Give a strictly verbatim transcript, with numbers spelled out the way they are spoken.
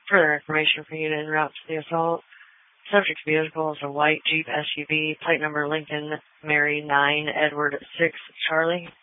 Further information for unit en route to the assault. Subject's vehicle is a white Jeep S U V, plate number Lincoln Mary nine Edward six Charlie.